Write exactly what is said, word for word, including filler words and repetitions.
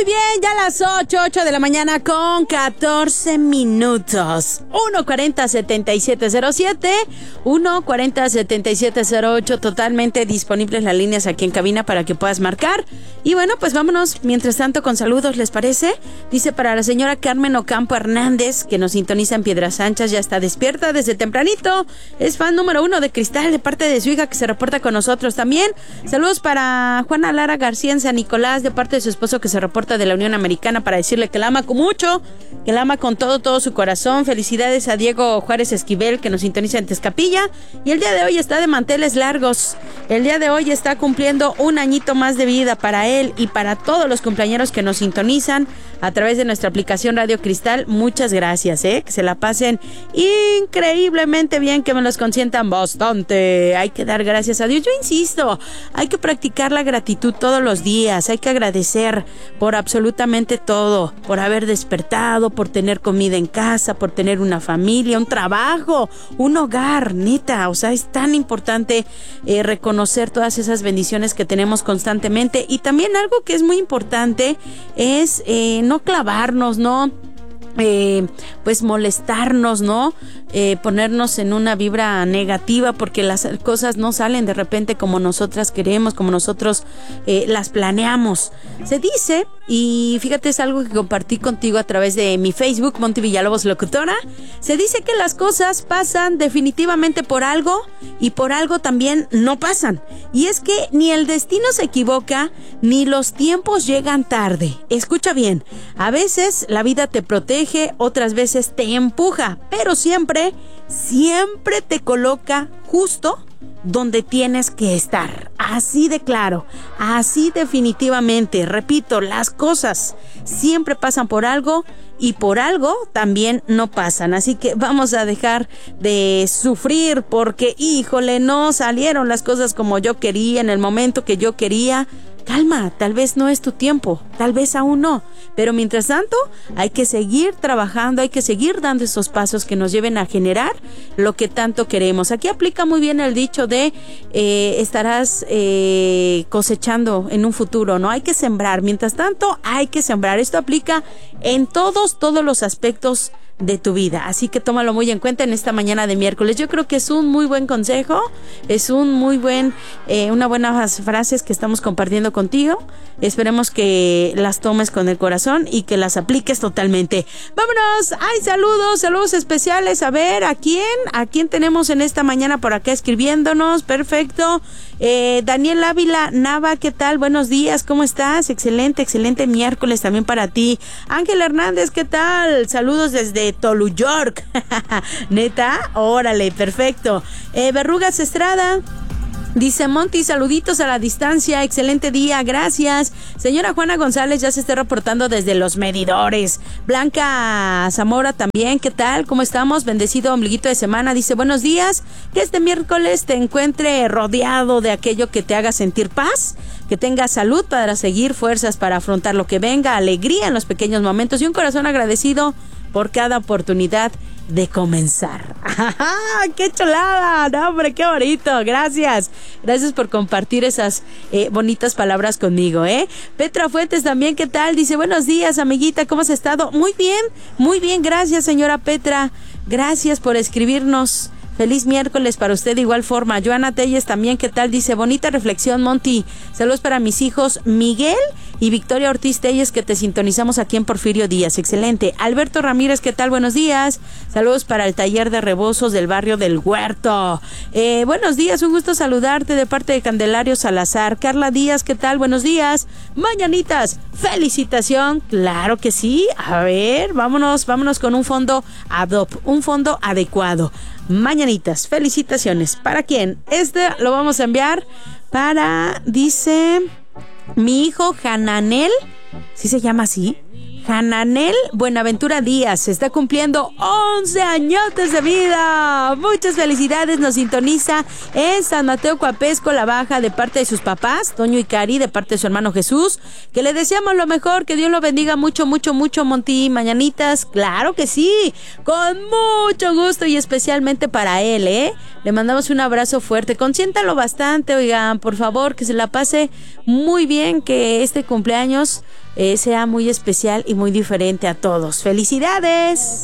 Bien, ya las ocho, ocho de la mañana con catorce minutos. uno cuarenta, setenta y siete cero siete, uno cuarenta, setenta y siete cero ocho, totalmente disponibles las líneas aquí en cabina para que puedas marcar. Y bueno, pues vámonos, mientras tanto, con saludos, ¿les parece? Dice para la señora Carmen Ocampo Hernández, que nos sintoniza en Piedras Anchas, ya está despierta desde tempranito. Es fan número uno de Cristal, de parte de su hija, que se reporta con nosotros también. Saludos para Juana Lara García en San Nicolás, de parte de su esposo, que se reporta de la Unión Americana, para decirle que la ama con mucho, que la ama con todo, todo su corazón. Felicidades a Diego Juárez Esquivel, que nos sintoniza en Tezcapilla, y el día de hoy está de manteles largos. El día de hoy está cumpliendo un añito más de vida para él y para todos los cumpleañeros que nos sintonizan a través de nuestra aplicación Radio Cristal. Muchas gracias, eh, que se la pasen increíblemente bien, que me los consientan bastante. Hay que dar gracias a Dios. Yo insisto, hay que practicar la gratitud todos los días, hay que agradecer por absolutamente todo, por haber despertado, por tener comida en casa, por tener una familia, un trabajo, un hogar, neta. O sea, es tan importante eh, reconocer todas esas bendiciones que tenemos constantemente. Y también algo que es muy importante es eh, no clavarnos, no Eh, pues molestarnos, ¿no? Eh, ponernos en una vibra negativa, porque las cosas no salen de repente como nosotras queremos, como nosotros eh, las planeamos. Se dice, y fíjate, es algo que compartí contigo a través de mi Facebook, Monty Villalobos Locutora. Se dice que las cosas pasan definitivamente por algo, y por algo también no pasan. Y es que ni el destino se equivoca, ni los tiempos llegan tarde. Escucha bien, a veces la vida te protege, otras veces te empuja, pero siempre, siempre te coloca justo donde tienes que estar. Así de claro, así definitivamente. Repito, las cosas siempre pasan por algo, y por algo también no pasan. Así que vamos a dejar de sufrir porque, híjole, no salieron las cosas como yo quería, en el momento que yo quería. Calma, tal vez no es tu tiempo, tal vez aún no, pero mientras tanto hay que seguir trabajando, hay que seguir dando esos pasos que nos lleven a generar lo que tanto queremos. Aquí aplica muy bien el dicho de eh, estarás eh, cosechando en un futuro, ¿no? Hay que sembrar, mientras tanto hay que sembrar. Esto aplica en todos, todos los aspectos de tu vida, así que tómalo muy en cuenta en esta mañana de miércoles. Yo creo que es un muy buen consejo, es un muy buen eh, una buenas frases que estamos compartiendo contigo. Esperemos que las tomes con el corazón y que las apliques totalmente. Vámonos, hay saludos, saludos especiales. A ver, ¿a quién? ¿A quién tenemos en esta mañana por acá escribiéndonos? Perfecto. Eh, Daniel Ávila Nava, ¿qué tal? Buenos días, ¿cómo estás? Excelente, excelente miércoles también para ti. Ángel Hernández, ¿qué tal? Saludos desde Tolu, York. ¿Neta? Órale, perfecto. Eh, Verrugas Estrada dice: Monty, saluditos a la distancia, excelente día, gracias. Señora Juana González ya se está reportando desde Los Medidores. Blanca Zamora también, ¿qué tal? ¿Cómo estamos? Bendecido ombliguito de semana. Dice: buenos días, que este miércoles te encuentre rodeado de aquello que te haga sentir paz, que tengas salud para seguir, fuerzas para afrontar lo que venga, alegría en los pequeños momentos y un corazón agradecido por cada oportunidad de comenzar. ¡Ajá! ¡Qué chulada! ¡No, hombre, qué bonito! Gracias. Gracias por compartir esas eh, bonitas palabras conmigo, ¿eh? Petra Fuentes también, ¿qué tal? Dice: buenos días, amiguita, ¿cómo has estado? Muy bien, muy bien, gracias, señora Petra. Gracias por escribirnos. Feliz miércoles para usted de igual forma. Joana Telles también, ¿qué tal? Dice: bonita reflexión, Monty. Saludos para mis hijos Miguel y Victoria Ortiz Telles, que te sintonizamos aquí en Porfirio Díaz. Excelente. Alberto Ramírez, ¿qué tal? Buenos días. Saludos para el taller de rebozos del barrio del Huerto. Eh, buenos días, un gusto saludarte de parte de Candelario Salazar. Carla Díaz, ¿qué tal? Buenos días. Mañanitas, felicitación. Claro que sí. A ver, vámonos, vámonos con un fondo ad hoc, un fondo adecuado. Mañanitas, felicitaciones. ¿Para quién? Este lo vamos a enviar para, dice, mi hijo Hananel, ¿sí se llama así? Hananel Buenaventura Díaz está cumpliendo once añotes de vida. Muchas felicidades, nos sintoniza en San Mateo Coapesco, La Baja, de parte de sus papás, Toño y Cari, de parte de su hermano Jesús, que le deseamos lo mejor, que Dios lo bendiga mucho, mucho, mucho, Monty. Mañanitas, claro que sí, con mucho gusto y especialmente para él, ¿eh? Le mandamos un abrazo fuerte, consiéntalo bastante, oigan, por favor, que se la pase muy bien, que este cumpleaños eh, sea muy especial y muy diferente a todos. ¡Felicidades!